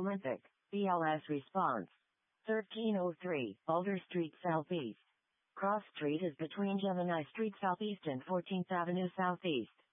Olympic, BLS response. 1303, Boulder Street Southeast. Cross Street is between Gemini Street Southeast and 14th Avenue Southeast.